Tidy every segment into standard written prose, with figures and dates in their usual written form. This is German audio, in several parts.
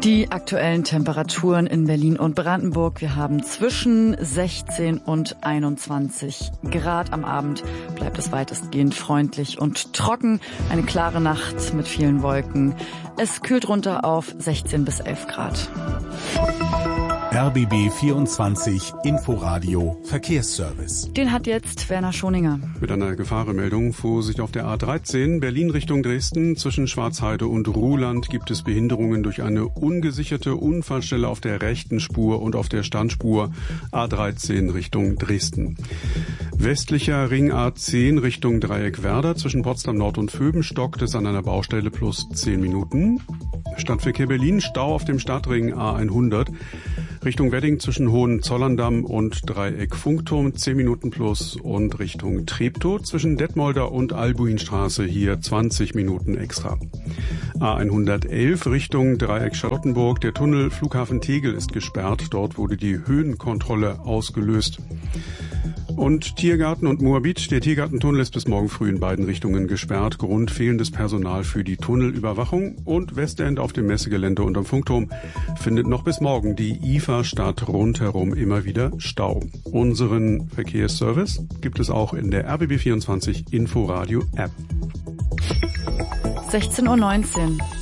Die aktuellen Temperaturen in Berlin und Brandenburg. Wir haben zwischen 16 und 21 Grad. Am Abend bleibt es weitestgehend freundlich und trocken. Eine klare Nacht mit vielen Wolken. Es kühlt runter auf 16 bis 11 Grad. RBB 24 Inforadio Verkehrsservice. Den hat jetzt Werner Schoninger. Mit einer Gefahrenmeldung. Vorsicht auf der A13 Berlin Richtung Dresden. Zwischen Schwarzheide und Ruhland gibt es Behinderungen durch eine ungesicherte Unfallstelle auf der rechten Spur und auf der Standspur A13 Richtung Dresden. Westlicher Ring A10 Richtung Dreieck Werder. Zwischen Potsdam Nord und Vöben stockt es an einer Baustelle plus 10 Minuten. Stadtverkehr Berlin, Stau auf dem Stadtring A100. Richtung Wedding zwischen Hohenzollern-Damm und Dreieck Funkturm 10 Minuten plus und Richtung Treptow zwischen Detmolder und Albuinstraße hier 20 Minuten extra. A111 Richtung Dreieck Charlottenburg. Der Tunnel Flughafen Tegel ist gesperrt. Dort wurde die Höhenkontrolle ausgelöst. Und Tiergarten und Moabit. Der Tiergartentunnel ist bis morgen früh in beiden Richtungen gesperrt. Grund fehlendes Personal für die Tunnelüberwachung. Und Westend auf dem Messegelände unterm Funkturm findet noch bis morgen die IFA-Stadt rundherum immer wieder Stau. Unseren Verkehrsservice gibt es auch in der RBB24 Inforadio App. 16:19 Uhr.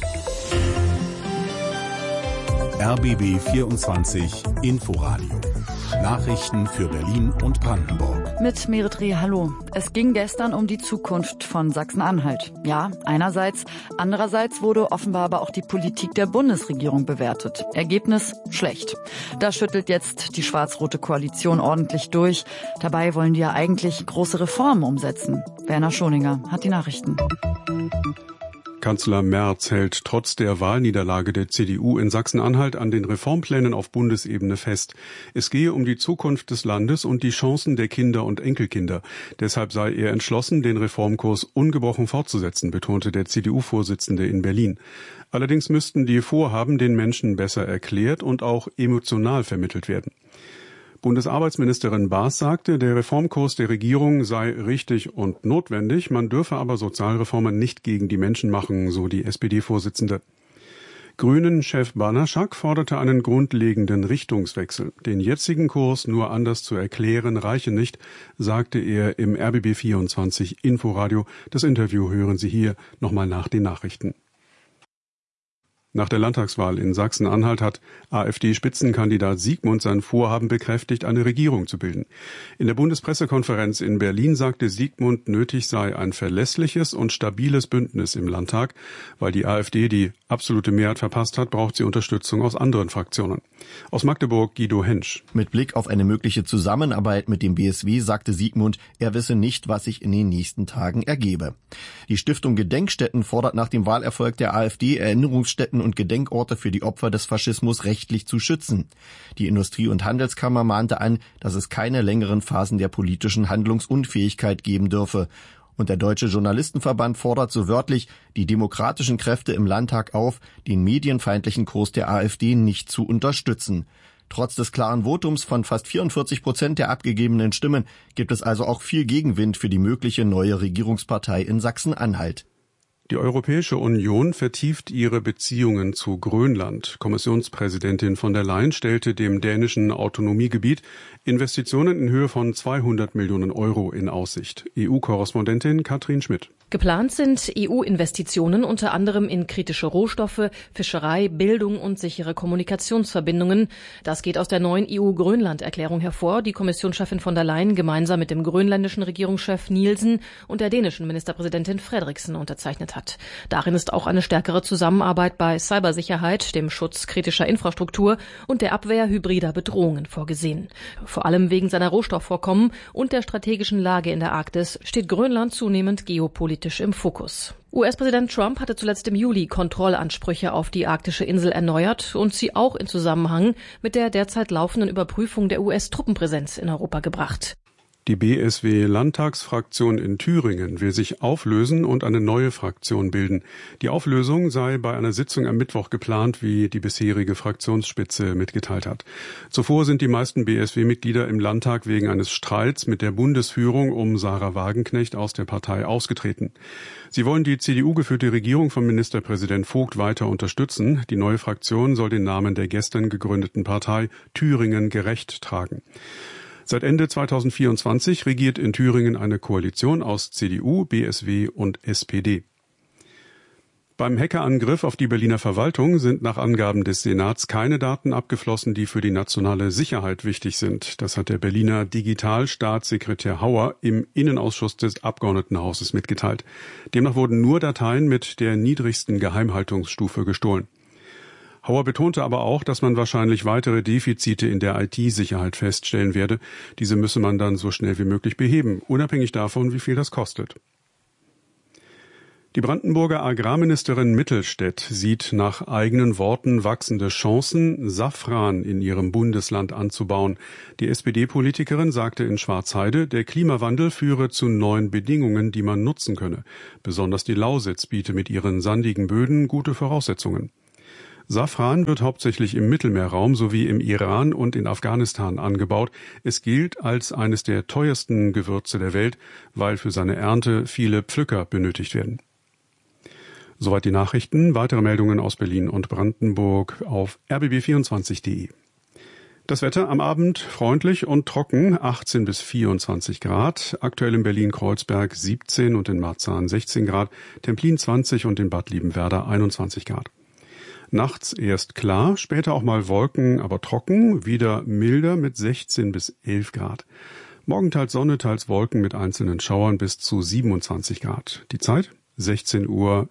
RBB 24 Inforadio. Nachrichten für Berlin und Brandenburg. Mit Merit Reh, hallo. Es ging gestern um die Zukunft von Sachsen-Anhalt. Ja, einerseits. Andererseits wurde offenbar aber auch die Politik der Bundesregierung bewertet. Ergebnis schlecht. Da schüttelt jetzt die schwarz-rote Koalition ordentlich durch. Dabei wollen die ja eigentlich große Reformen umsetzen. Werner Schoninger hat die Nachrichten. Kanzler Merz hält trotz der Wahlniederlage der CDU in Sachsen-Anhalt an den Reformplänen auf Bundesebene fest. Es gehe um die Zukunft des Landes und die Chancen der Kinder und Enkelkinder. Deshalb sei er entschlossen, den Reformkurs ungebrochen fortzusetzen, betonte der CDU-Vorsitzende in Berlin. Allerdings müssten die Vorhaben den Menschen besser erklärt und auch emotional vermittelt werden. Bundesarbeitsministerin Baas sagte, der Reformkurs der Regierung sei richtig und notwendig, man dürfe aber Sozialreformen nicht gegen die Menschen machen, so die SPD-Vorsitzende. Grünen-Chef Banaschak forderte einen grundlegenden Richtungswechsel. Den jetzigen Kurs nur anders zu erklären reiche nicht, sagte er im RBB24 Inforadio. Das Interview hören Sie hier nochmal nach den Nachrichten. Nach der Landtagswahl in Sachsen-Anhalt hat AfD-Spitzenkandidat Siegmund sein Vorhaben bekräftigt, eine Regierung zu bilden. In der Bundespressekonferenz in Berlin sagte Siegmund, nötig sei ein verlässliches und stabiles Bündnis im Landtag. Weil die AfD die absolute Mehrheit verpasst hat, braucht sie Unterstützung aus anderen Fraktionen. Aus Magdeburg Guido Hensch. Mit Blick auf eine mögliche Zusammenarbeit mit dem BSW sagte Siegmund, er wisse nicht, was sich in den nächsten Tagen ergebe. Die Stiftung Gedenkstätten fordert nach dem Wahlerfolg der AfD Erinnerungsstätten und Gedenkorte für die Opfer des Faschismus rechtlich zu schützen. Die Industrie- und Handelskammer mahnte an, dass es keine längeren Phasen der politischen Handlungsunfähigkeit geben dürfe. Und der Deutsche Journalistenverband fordert so wörtlich die demokratischen Kräfte im Landtag auf, den medienfeindlichen Kurs der AfD nicht zu unterstützen. Trotz des klaren Votums von fast 44% der abgegebenen Stimmen gibt es also auch viel Gegenwind für die mögliche neue Regierungspartei in Sachsen-Anhalt. Die Europäische Union vertieft ihre Beziehungen zu Grönland. Kommissionspräsidentin von der Leyen stellte dem dänischen Autonomiegebiet Investitionen in Höhe von 200 Millionen Euro in Aussicht. EU-Korrespondentin Katrin Schmidt. Geplant sind EU-Investitionen unter anderem in kritische Rohstoffe, Fischerei, Bildung und sichere Kommunikationsverbindungen. Das geht aus der neuen EU-Grönland-Erklärung hervor, die Kommissionschefin von der Leyen gemeinsam mit dem grönländischen Regierungschef Nielsen und der dänischen Ministerpräsidentin Frederiksen unterzeichnet hat. Darin ist auch eine stärkere Zusammenarbeit bei Cybersicherheit, dem Schutz kritischer Infrastruktur und der Abwehr hybrider Bedrohungen vorgesehen. Vor allem wegen seiner Rohstoffvorkommen und der strategischen Lage in der Arktis steht Grönland zunehmend geopolitisch im Fokus. US-Präsident Trump hatte zuletzt im Juli Kontrollansprüche auf die arktische Insel erneuert und sie auch in Zusammenhang mit der derzeit laufenden Überprüfung der US-Truppenpräsenz in Europa gebracht. Die BSW-Landtagsfraktion in Thüringen will sich auflösen und eine neue Fraktion bilden. Die Auflösung sei bei einer Sitzung am Mittwoch geplant, wie die bisherige Fraktionsspitze mitgeteilt hat. Zuvor sind die meisten BSW-Mitglieder im Landtag wegen eines Streits mit der Bundesführung um Sarah Wagenknecht aus der Partei ausgetreten. Sie wollen die CDU-geführte Regierung von Ministerpräsident Vogt weiter unterstützen. Die neue Fraktion soll den Namen der gestern gegründeten Partei Thüringen gerecht tragen. Seit Ende 2024 regiert in Thüringen eine Koalition aus CDU, BSW und SPD. Beim Hackerangriff auf die Berliner Verwaltung sind nach Angaben des Senats keine Daten abgeflossen, die für die nationale Sicherheit wichtig sind. Das hat der Berliner Digitalstaatssekretär Hauer im Innenausschuss des Abgeordnetenhauses mitgeteilt. Demnach wurden nur Dateien mit der niedrigsten Geheimhaltungsstufe gestohlen. Hauer betonte aber auch, dass man wahrscheinlich weitere Defizite in der IT-Sicherheit feststellen werde. Diese müsse man dann so schnell wie möglich beheben, unabhängig davon, wie viel das kostet. Die Brandenburger Agrarministerin Mittelstädt sieht nach eigenen Worten wachsende Chancen, Safran in ihrem Bundesland anzubauen. Die SPD-Politikerin sagte in Schwarzheide, der Klimawandel führe zu neuen Bedingungen, die man nutzen könne. Besonders die Lausitz biete mit ihren sandigen Böden gute Voraussetzungen. Safran wird hauptsächlich im Mittelmeerraum sowie im Iran und in Afghanistan angebaut. Es gilt als eines der teuersten Gewürze der Welt, weil für seine Ernte viele Pflücker benötigt werden. Soweit die Nachrichten. Weitere Meldungen aus Berlin und Brandenburg auf rbb24.de. Das Wetter am Abend freundlich und trocken, 18 bis 24 Grad. Aktuell in Berlin-Kreuzberg 17 und in Marzahn 16 Grad, Templin 20 und in Bad Liebenwerda 21 Grad. Nachts erst klar, später auch mal Wolken, aber trocken, wieder milder mit 16 bis 11 Grad. Morgen teils Sonne, teils Wolken mit einzelnen Schauern bis zu 27 Grad. Die Zeit 16:24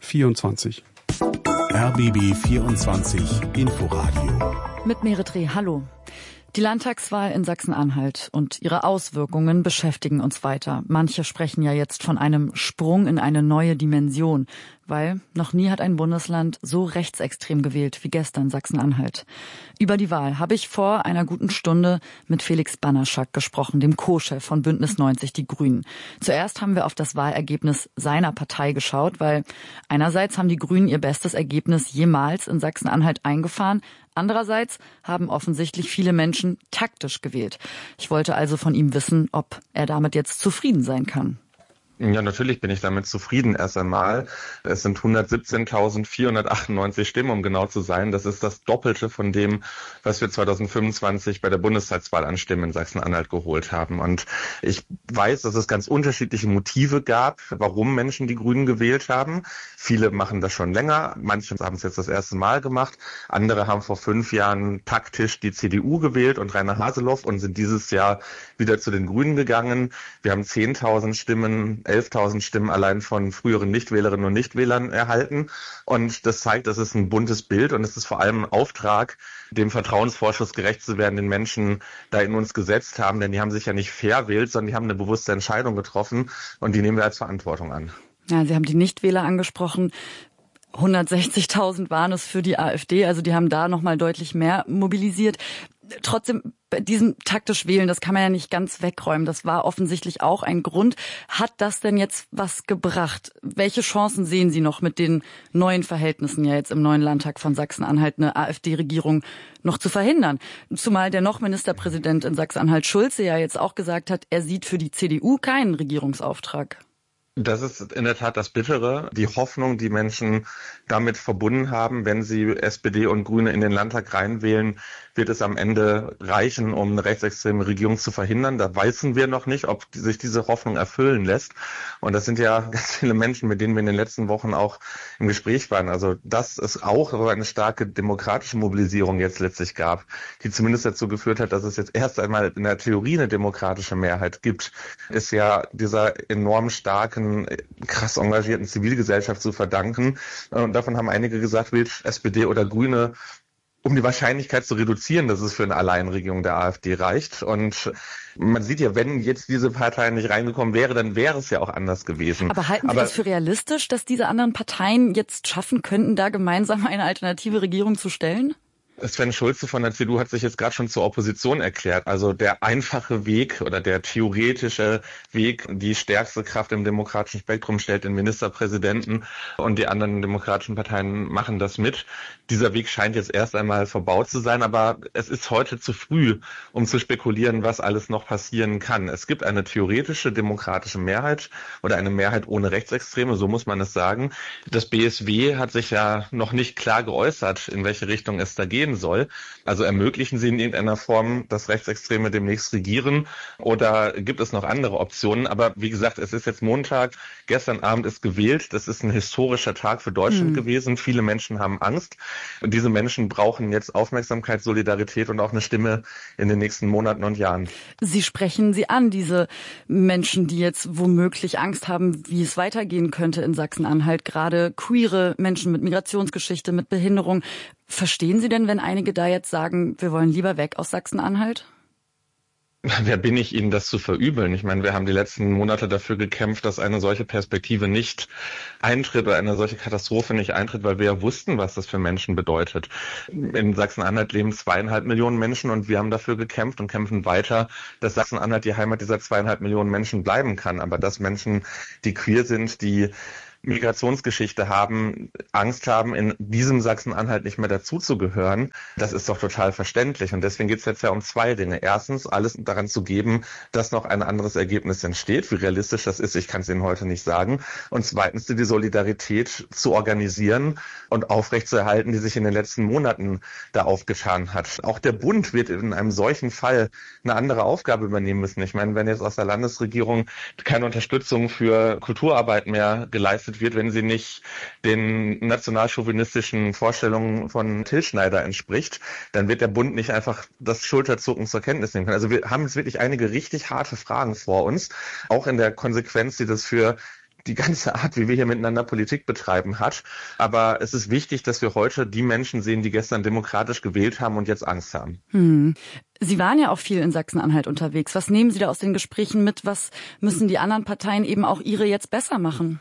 Uhr. RBB 24 Inforadio. Mit Meretri, hallo. Die Landtagswahl in Sachsen-Anhalt und ihre Auswirkungen beschäftigen uns weiter. Manche sprechen ja jetzt von einem Sprung in eine neue Dimension, weil noch nie hat ein Bundesland so rechtsextrem gewählt wie gestern Sachsen-Anhalt. Über die Wahl habe ich vor einer guten Stunde mit Felix Bannerschak gesprochen, dem Co-Chef von Bündnis 90 Die Grünen. Zuerst haben wir auf das Wahlergebnis seiner Partei geschaut, weil einerseits haben die Grünen ihr bestes Ergebnis jemals in Sachsen-Anhalt eingefahren, andererseits haben offensichtlich viele Menschen taktisch gewählt. Ich wollte also von ihm wissen, ob er damit jetzt zufrieden sein kann. Ja, natürlich bin ich damit zufrieden erst einmal. Es sind 117.498 Stimmen, um genau zu sein. Das ist das Doppelte von dem, was wir 2025 bei der Bundestagswahl an Stimmen in Sachsen-Anhalt geholt haben. Und ich weiß, dass es ganz unterschiedliche Motive gab, warum Menschen die Grünen gewählt haben. Viele machen das schon länger. Manche haben es jetzt das erste Mal gemacht. Andere haben vor 5 Jahren taktisch die CDU gewählt und Rainer Haseloff und sind dieses Jahr wieder zu den Grünen gegangen. Wir haben 10.000 Stimmen, 11.000 Stimmen allein von früheren Nichtwählerinnen und Nichtwählern erhalten. Und das zeigt, das ist ein buntes Bild und es ist vor allem ein Auftrag, dem Vertrauensvorschuss gerecht zu werden, den Menschen da in uns gesetzt haben. Denn die haben sich ja nicht verwählt, sondern die haben eine bewusste Entscheidung getroffen und die nehmen wir als Verantwortung an. Ja, Sie haben die Nichtwähler angesprochen. 160.000 waren es für die AfD, also die haben da nochmal deutlich mehr mobilisiert. Trotzdem, bei diesem taktisch Wählen, das kann man ja nicht ganz wegräumen. Das war offensichtlich auch ein Grund. Hat das denn jetzt was gebracht? Welche Chancen sehen Sie noch mit den neuen Verhältnissen ja jetzt im neuen Landtag von Sachsen-Anhalt, eine AfD-Regierung noch zu verhindern? Zumal der noch Ministerpräsident in Sachsen-Anhalt Schulze ja jetzt auch gesagt hat, er sieht für die CDU keinen Regierungsauftrag. Das ist in der Tat das Bittere, die Hoffnung, die Menschen damit verbunden haben, wenn sie SPD und Grüne in den Landtag reinwählen, wird es am Ende reichen, um eine rechtsextreme Regierung zu verhindern. Da wissen wir noch nicht, ob sich diese Hoffnung erfüllen lässt. Und das sind ja ganz viele Menschen, mit denen wir in den letzten Wochen auch im Gespräch waren. Also dass es auch so eine starke demokratische Mobilisierung jetzt letztlich gab, die zumindest dazu geführt hat, dass es jetzt erst einmal in der Theorie eine demokratische Mehrheit gibt, ist ja dieser enorm starken, krass engagierten Zivilgesellschaft zu verdanken. Und davon haben einige gesagt, wählt SPD oder Grüne, um die Wahrscheinlichkeit zu reduzieren, dass es für eine Alleinregierung der AfD reicht. Und man sieht ja, wenn jetzt diese Partei nicht reingekommen wäre, dann wäre es ja auch anders gewesen. Aber halten Sie das für realistisch, dass diese anderen Parteien jetzt schaffen könnten, da gemeinsam eine alternative Regierung zu stellen? Sven Schulze von der CDU hat sich jetzt gerade schon zur Opposition erklärt. Also der einfache Weg oder der theoretische Weg, die stärkste Kraft im demokratischen Spektrum stellt den Ministerpräsidenten und die anderen demokratischen Parteien machen das mit. Dieser Weg scheint jetzt erst einmal verbaut zu sein, aber es ist heute zu früh, um zu spekulieren, was alles noch passieren kann. Es gibt eine theoretische demokratische Mehrheit oder eine Mehrheit ohne Rechtsextreme, so muss man es sagen. Das BSW hat sich ja noch nicht klar geäußert, in welche Richtung es da gehen soll. Also ermöglichen sie in irgendeiner Form, dass Rechtsextreme demnächst regieren oder gibt es noch andere Optionen? Aber wie gesagt, es ist jetzt Montag, gestern Abend ist gewählt. Das ist ein historischer Tag für Deutschland gewesen. Viele Menschen haben Angst und diese Menschen brauchen jetzt Aufmerksamkeit, Solidarität und auch eine Stimme in den nächsten Monaten und Jahren. Sie sprechen sie an, diese Menschen, die jetzt womöglich Angst haben, wie es weitergehen könnte in Sachsen-Anhalt, gerade queere Menschen mit Migrationsgeschichte, mit Behinderung. Verstehen Sie denn, wenn einige da jetzt sagen, wir wollen lieber weg aus Sachsen-Anhalt? Wer bin ich, Ihnen das zu verübeln? Ich meine, wir haben die letzten Monate dafür gekämpft, dass eine solche Perspektive nicht eintritt oder eine solche Katastrophe nicht eintritt, weil wir ja wussten, was das für Menschen bedeutet. In Sachsen-Anhalt leben 2,5 Millionen Menschen und wir haben dafür gekämpft und kämpfen weiter, dass Sachsen-Anhalt die Heimat dieser 2,5 Millionen Menschen bleiben kann. Aber dass Menschen, die queer sind, die Migrationsgeschichte haben, Angst haben, in diesem Sachsen-Anhalt nicht mehr dazuzugehören, das ist doch total verständlich. Und deswegen geht es jetzt ja um zwei Dinge. Erstens, alles daran zu geben, dass noch ein anderes Ergebnis entsteht. Wie realistisch das ist, ich kann es Ihnen heute nicht sagen. Und zweitens, die Solidarität zu organisieren und aufrechtzuerhalten, die sich in den letzten Monaten da aufgetan hat. Auch der Bund wird in einem solchen Fall eine andere Aufgabe übernehmen müssen. Ich meine, wenn jetzt aus der Landesregierung keine Unterstützung für Kulturarbeit mehr geleistet wird, wenn sie nicht den nationalchauvinistischen Vorstellungen von Till Schneider entspricht, dann wird der Bund nicht einfach das Schulterzucken zur Kenntnis nehmen können. Also wir haben jetzt wirklich einige richtig harte Fragen vor uns, auch in der Konsequenz, die das für die ganze Art, wie wir hier miteinander Politik betreiben, hat. Aber es ist wichtig, dass wir heute die Menschen sehen, die gestern demokratisch gewählt haben und jetzt Angst haben. Sie waren ja auch viel in Sachsen-Anhalt unterwegs. Was nehmen Sie da aus den Gesprächen mit? Was müssen die anderen Parteien eben auch ihre jetzt besser machen?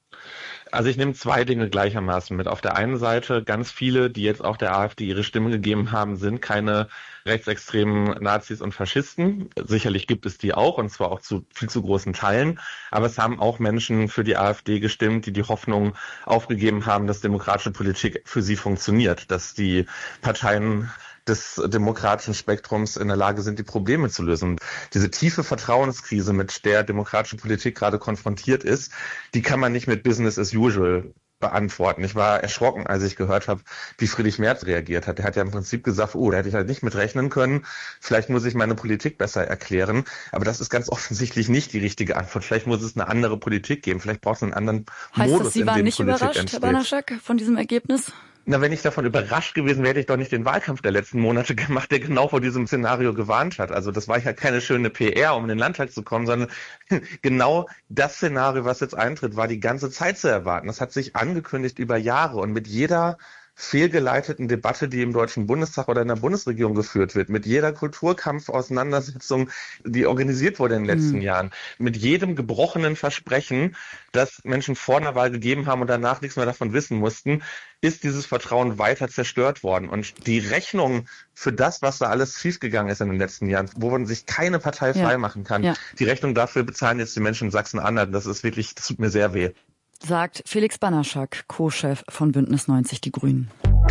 Also ich nehme zwei Dinge gleichermaßen mit. Auf der einen Seite ganz viele, die jetzt auch der AfD ihre Stimme gegeben haben, sind keine rechtsextremen Nazis und Faschisten. Sicherlich gibt es die auch, und zwar auch zu viel zu großen Teilen. Aber es haben auch Menschen für die AfD gestimmt, die die Hoffnung aufgegeben haben, dass demokratische Politik für sie funktioniert, dass die Parteien des demokratischen Spektrums in der Lage sind, die Probleme zu lösen. Und diese tiefe Vertrauenskrise, mit der demokratische Politik gerade konfrontiert ist, die kann man nicht mit Business as usual beantworten. Ich war erschrocken, als ich gehört habe, wie Friedrich Merz reagiert hat. Der hat ja im Prinzip gesagt, da hätte ich halt nicht mit rechnen können. Vielleicht muss ich meine Politik besser erklären. Aber das ist ganz offensichtlich nicht die richtige Antwort. Vielleicht muss es eine andere Politik geben. Vielleicht braucht es einen anderen Modus, in dem Politik entsteht. Heißt das, Sie waren nicht überrascht, Herr Banaschak, von diesem Ergebnis? Na, wenn ich davon überrascht gewesen wäre, hätte ich doch nicht den Wahlkampf der letzten Monate gemacht, der genau vor diesem Szenario gewarnt hat. Also das war ja keine schöne PR, um in den Landtag zu kommen, sondern genau das Szenario, was jetzt eintritt, war die ganze Zeit zu erwarten. Das hat sich angekündigt über Jahre und mit jeder fehlgeleiteten Debatte, die im Deutschen Bundestag oder in der Bundesregierung geführt wird, mit jeder Kulturkampf-Auseinandersetzung, die organisiert wurde in den letzten Jahren, mit jedem gebrochenen Versprechen, das Menschen vor einer Wahl gegeben haben und danach nichts mehr davon wissen mussten, ist dieses Vertrauen weiter zerstört worden. Und die Rechnung für das, was da alles schiefgegangen ist in den letzten Jahren, wovon sich keine Partei freimachen kann, die Rechnung dafür bezahlen jetzt die Menschen in Sachsen-Anhalt. Das tut mir sehr weh. Sagt Felix Banaschak, Co-Chef von Bündnis 90 Die Grünen.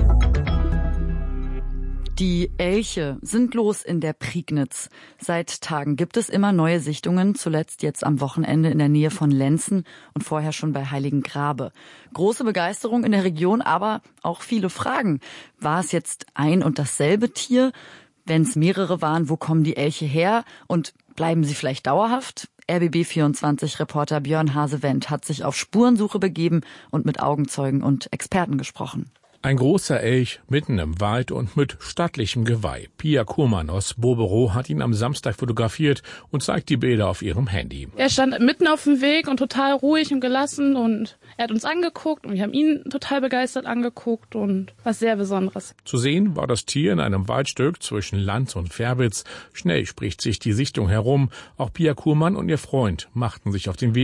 Die Elche sind los in der Prignitz. Seit Tagen gibt es immer neue Sichtungen, zuletzt jetzt am Wochenende in der Nähe von Lenzen und vorher schon bei Heiligengrabe. Große Begeisterung in der Region, aber auch viele Fragen. War es jetzt ein und dasselbe Tier? Wenn es mehrere waren, wo kommen die Elche her? Und bleiben sie vielleicht dauerhaft? RBB24-Reporter Björn Hase-Wendt hat sich auf Spurensuche begeben und mit Augenzeugen und Experten gesprochen. Ein großer Elch mitten im Wald und mit stattlichem Geweih. Pia Kurmann aus Bobero hat ihn am Samstag fotografiert und zeigt die Bilder auf ihrem Handy. Er stand mitten auf dem Weg und total ruhig und gelassen und er hat uns angeguckt und wir haben ihn total begeistert angeguckt und was sehr Besonderes. Zu sehen war das Tier in einem Waldstück zwischen Lanz und Färbitz. Schnell spricht sich die Sichtung herum. Auch Pia Kurmann und ihr Freund machten sich auf den Weg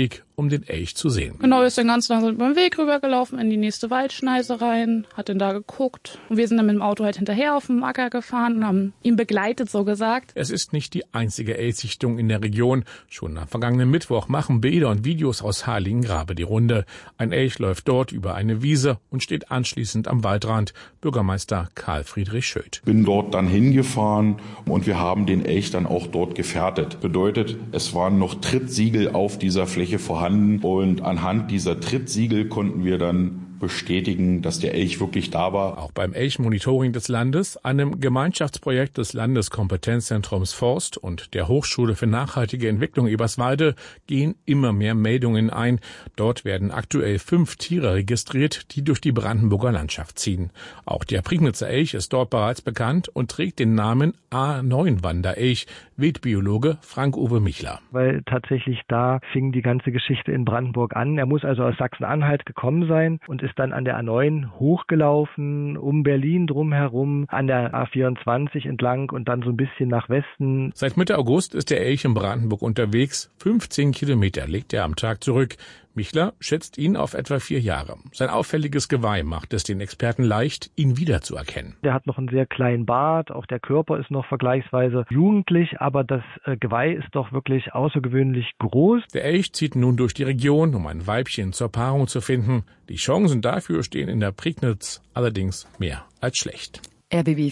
um den Elch zu sehen. Genau, wir sind ganz langsam über den Weg rübergelaufen in die nächste Waldschneise rein, hat dann da geguckt und wir sind dann mit dem Auto halt hinterher auf dem Acker gefahren und haben ihn begleitet, so gesagt. Es ist nicht die einzige Elchsichtung in der Region. Schon am vergangenen Mittwoch machen Bilder und Videos aus Harlingengrabe die Runde. Ein Elch läuft dort über eine Wiese und steht anschließend am Waldrand. Bürgermeister Karl Friedrich Schöth. Bin dort dann hingefahren und wir haben den Elch dann auch dort gefährdet. Bedeutet, es waren noch Trittsiegel auf dieser Fläche vorhanden und anhand dieser Trittsiegel konnten wir dann bestätigen, dass der Elch wirklich da war. Auch beim Elchmonitoring des Landes, einem Gemeinschaftsprojekt des Landeskompetenzzentrums Forst und der Hochschule für nachhaltige Entwicklung Eberswalde, gehen immer mehr Meldungen ein. Dort werden aktuell 5 Tiere registriert, die durch die Brandenburger Landschaft ziehen. Auch der Prignitzer Elch ist dort bereits bekannt und trägt den Namen A9-Wanderelch. Wildbiologe Frank-Uwe Michler. Weil tatsächlich da fing die ganze Geschichte in Brandenburg an. Er muss also aus Sachsen-Anhalt gekommen sein und ist dann an der A9 hochgelaufen, um Berlin drumherum, an der A24 entlang und dann so ein bisschen nach Westen. Seit Mitte August ist der Elch in Brandenburg unterwegs. 15 Kilometer legt er am Tag zurück. Michler schätzt ihn auf etwa 4 Jahre. Sein auffälliges Geweih macht es den Experten leicht, ihn wiederzuerkennen. Der hat noch einen sehr kleinen Bart, auch der Körper ist noch vergleichsweise jugendlich, aber das Geweih ist doch wirklich außergewöhnlich groß. Der Elch zieht nun durch die Region, um ein Weibchen zur Paarung zu finden. Die Chancen dafür stehen in der Prignitz allerdings mehr als schlecht. RBB